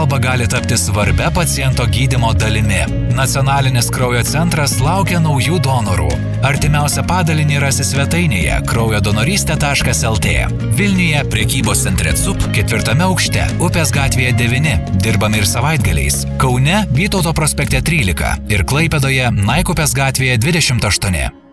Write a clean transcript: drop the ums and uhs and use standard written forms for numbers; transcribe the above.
pagalba gali tapti svarbia paciento gydymo dalimi. Nacionalinis kraujo centras laukia naujų donorų. Artimiausią padalinį rasi svetainėje kraujodonorystė.lt. Vilniuje prekybos centre CUP 4 aukšte, Upės gatvėje 9, dirbame ir savaitgaliais. Kaune Vytauto prospekte 13 ir Klaipėdoje Naikupės gatvėje 28.